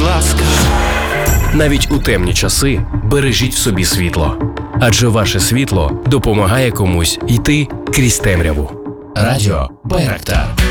ласка. Навіть у темні часи бережіть в собі світло. Адже ваше світло допомагає комусь йти крізь темряву. Радіо Байрактар.